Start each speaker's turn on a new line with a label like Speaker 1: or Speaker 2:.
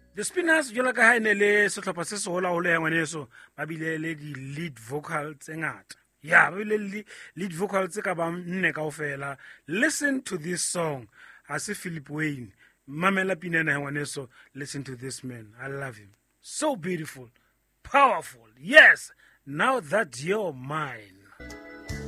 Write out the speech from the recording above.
Speaker 1: The Spinners jwalo ka ha ene le sehlopha se seholo haholo ya ngwaneso ba bile le di-lead vocal tse ngata. Yeah, ba bile lead vocal tse ka bang 4 kaofela. Listen to this song. Ha se Philip Wayne. Mamela pina ena ya ngwaneso. Listen to this man. I love him. So beautiful. Powerful. Yes. Now that you're mine.